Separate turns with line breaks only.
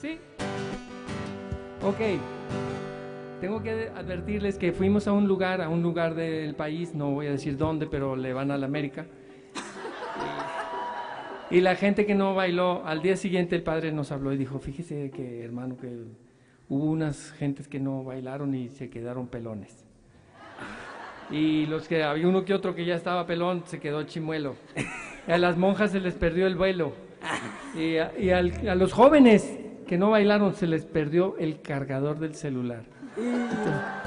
¿Sí? Ok. Tengo que advertirles que fuimos a un lugar del país, no voy a decir dónde, pero le van a la América. Y la gente que no bailó, al día siguiente el padre nos habló y dijo, fíjese que hermano, que hubo unas gentes que no bailaron y se quedaron pelones. Y los que había uno que otro que ya estaba pelón, se quedó chimuelo. A las monjas se les perdió el vuelo. A los jóvenes que no bailaron se les perdió el cargador del celular.